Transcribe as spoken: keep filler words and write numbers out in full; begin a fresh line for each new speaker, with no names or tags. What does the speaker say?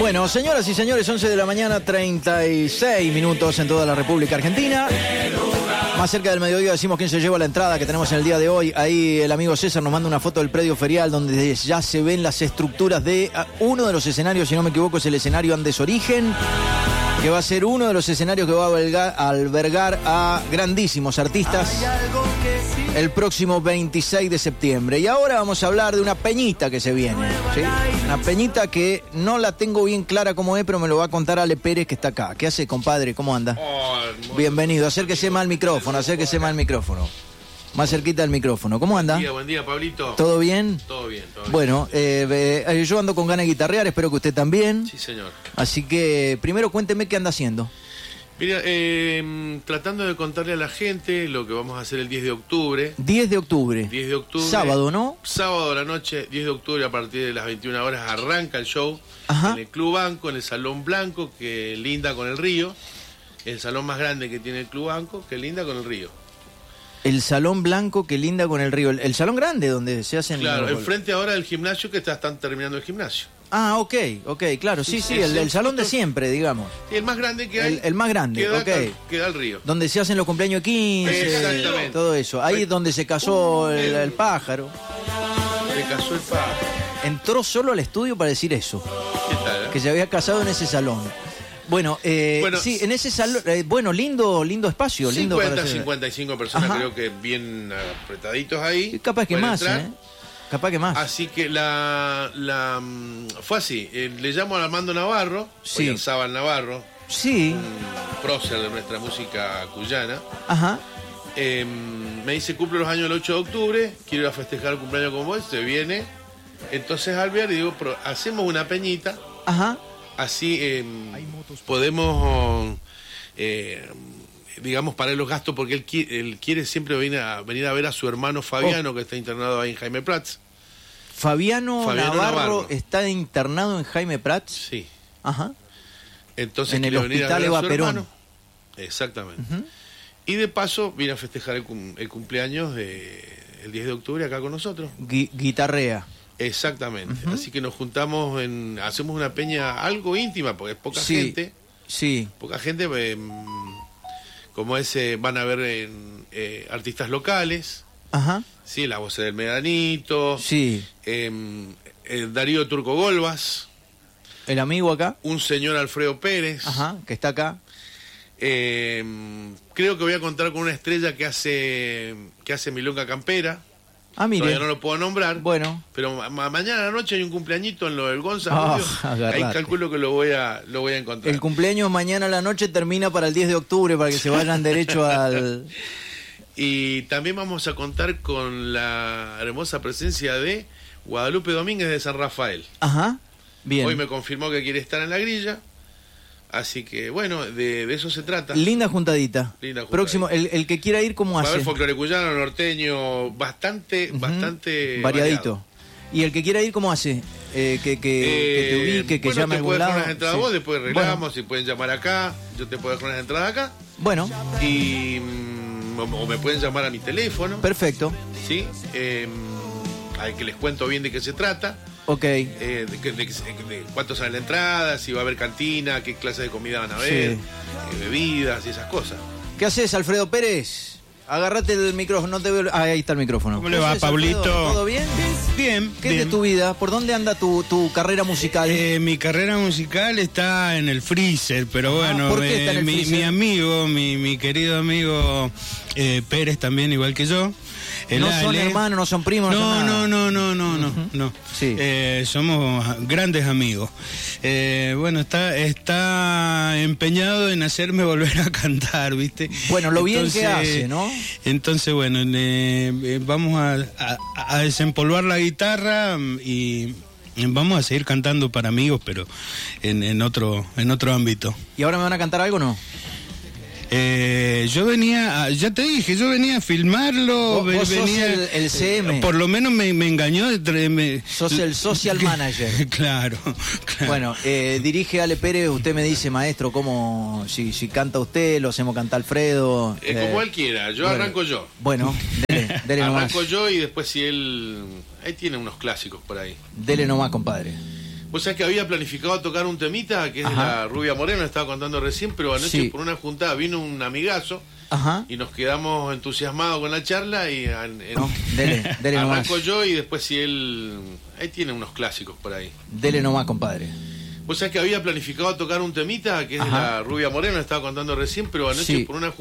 Bueno, señoras y señores, once de la mañana, treinta y seis minutos en toda la República Argentina. Más cerca del mediodía decimos quién se lleva la entrada que tenemos en el día de hoy. Ahí el amigo César nos manda una foto del predio ferial donde ya se ven las estructuras de uno de los escenarios, si no me equivoco, es el escenario Andes Origen, que va a ser uno de los escenarios que va a albergar, a albergar a grandísimos artistas el próximo veintiséis de septiembre. Y ahora vamos a hablar de una peñita que se viene, ¿sí? Una peñita que no la tengo bien clara cómo es, pero me lo va a contar Ale Pérez, que está acá. ¿Qué hace, compadre? ¿Cómo anda?
Oh,
bienvenido. Acérquese más al micrófono, acérquese más al micrófono. Más cerquita del micrófono. ¿Cómo anda?
Buen día, buen día, Pablito.
¿Todo bien?
Todo bien, todo bien.
Bueno, eh, eh, yo ando con ganas de guitarrear, espero que usted también.
Sí, señor.
Así que, primero cuénteme qué anda haciendo.
Mira, eh, tratando de contarle a la gente lo que vamos a hacer el diez de octubre.
diez de octubre.
diez de octubre.
Sábado, ¿no?
Sábado a la noche, diez de octubre, a partir de las veintiuna horas, arranca el show.
Ajá.
En el Club Banco, en el Salón Blanco, que linda con el río. El salón más grande que tiene el Club Banco, que linda con el río.
El Salón Blanco que linda con el río. El, el salón grande donde se hacen...
Claro,
los...
enfrente ahora del gimnasio, que está, están terminando el gimnasio.
Ah, ok, ok, claro, sí, sí,
Sí,
el,
sí,
el salón de
justo-
siempre, digamos.
Y el más grande que hay.
El, el más grande,
queda,
ok.
acá- queda al río.
Donde se hacen los cumpleaños quince,
Exactamente.
todo eso. Ahí es donde se casó el, el pájaro.
Se casó el pájaro.
Entró solo al estudio para decir eso,
¿Qué tal? eh?
que se había casado en ese salón. Bueno, eh,
Bueno,
sí, en ese salón, eh, bueno, lindo, lindo espacio, lindo
cincuenta,
para hacer.
cincuenta y cinco personas,
Ajá.
creo que bien apretaditos ahí.
Y capaz que
pueden
más,
entrar.
¿eh? Capaz que más.
Así que la, la mm, fue así. eh, le llamo a Armando Navarro,
Sí.
Oyarzábal Navarro,
Sí,
un prócer de nuestra música cuyana.
ajá.
Eh, me dice, cumple los años el ocho de octubre, quiero ir a festejar el cumpleaños con vos, se viene. Entonces Alvear y digo, pero hacemos una peñita,
Ajá.
así eh, podemos, eh, digamos, parar los gastos, porque él, qui- él quiere siempre venir a, venir a ver a su hermano Fabiano, que está internado ahí en Jaime Prats.
Fabiano,
Fabiano
Navarro,
Navarro.
está internado en Jaime Prats.
Sí.
Ajá.
Entonces
En el
quiere venir a
hospital
ver a
Eva
su
Perón.
hermano. Exactamente.
Ujú.
Y de paso viene a festejar el, cum- el cumpleaños de, el diez de octubre acá con nosotros.
Gui- guitarrea.
Exactamente.
Ujú.
Así que nos juntamos, en, hacemos una peña algo íntima, porque es poca
Sí.
gente.
Sí.
Poca gente, eh, como ese, van a ver en, eh, artistas locales,
Ajá.
sí, la voz del Medanito,
Sí.
eh, eh, Darío Turco Golbas,
El amigo acá.
un señor Alfredo Pérez.
Ajá. Que está acá.
Eh, creo que voy a contar con una estrella que hace que hace Milonga Campera.
Ah, mire.
Todavía no lo puedo nombrar.
Bueno.
Pero ma- ma- mañana a la noche hay un cumpleañito en lo del Gonza.
Ah,
Rubio. Ahí
agarrate.
calculo que lo voy a lo voy a encontrar.
El cumpleaños mañana a la noche termina para el diez de octubre para que se vayan derecho al...
Y también vamos a contar con la hermosa presencia de Guadalupe Domínguez de San Rafael.
Ajá. Bien.
Hoy me confirmó que quiere estar en la grilla. Así que, bueno, de, de eso se trata.
Linda juntadita.
Linda juntadita.
Próximo, el, el que quiera ir, ¿cómo
Va a
hace?
haber folclore cuyano, norteño, bastante,
Ujú.
bastante
Variadito.
variado.
¿Y el que quiera ir, cómo hace? Eh, que, que, que te
Eh,
ubique, que
bueno,
llame a
te
algún
puedes
lado.
dejar unas entradas
Sí.
vos, después arreglamos,
Bueno,
si pueden llamar acá, yo te puedo dejar unas entradas acá,
bueno,
y mm, o, o me pueden llamar a mi teléfono,
perfecto.
¿sí? Eh, al que les cuento bien de qué se trata,
Ok.
eh, de, qué- de qué se- de cuánto sale la entrada, si va a haber cantina, qué clase de comida van a haber,
Sí.
eh, bebidas y esas cosas.
¿Qué haces, Alfredo Pérez? Agárrate el micrófono, no te veo... Ah, ahí está el micrófono.
¿Cómo le
¿Qué
va,
haces, Alfredo?
Pablito?
¿Todo bien?
Bien,
¿Qué es
bien.
de tu vida? ¿Por dónde anda tu, tu carrera musical?
Eh, mi carrera musical está en el freezer, pero
Ah,
bueno,
¿por qué está en el
mi,
freezer?
mi amigo, mi, mi querido amigo eh, Pérez también, igual que yo. el
no son
Ale.
hermanos, no son primos, no,
No,
son nada.
no, no, no, no, no,
Ujú.
no.
Sí.
Eh, somos grandes amigos. Eh, bueno, está, está empeñado en hacerme volver a cantar, ¿viste?
Bueno, lo bien
Entonces,
que hace, ¿no?
Entonces, bueno, le- eh, vamos a, a- a desempolvar la guitarra mm, y vamos a seguir cantando para amigos, pero en, en otro en otro ámbito.
¿Y ahora me van a cantar algo o no?
Eh, yo venía, a- ya te dije, yo venía a filmarlo,
Vos-
ve-
vos sos
venía,
el- el C M.
por lo menos me, me engañó. de tre- me-
Sos el social manager.
claro, claro.
Bueno, eh, dirige Ale Pérez, usted me dice, maestro, cómo, si, si canta usted, lo hacemos cantar Alfredo.
Eh,
eh,
como él quiera, yo
bueno.
arranco yo.
Bueno, dele, dele nomás.
Arranco yo y después si él... Ahí tiene unos clásicos por ahí.
Dele nomás, compadre.
Vos sabés que había planificado tocar un temita, que es de la Rubia Moreno, estaba contando recién, pero anoche
Sí.
por una juntada vino un amigazo
Ajá.
y nos quedamos entusiasmados con la charla y en, en-
No, dele, dele nomás.
arranco yo y después si él... Ahí tiene unos clásicos por ahí.
Dele nomás, compadre.
Vos sabés que había planificado tocar un temita, que es de
Ajá.
la Rubia Moreno, estaba contando recién, pero anoche
Sí.
por una